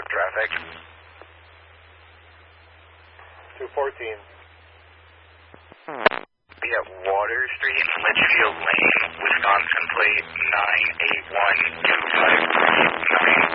traffic. 214. Be at Water Street, Litchfield Lane, Wisconsin plate 9812539.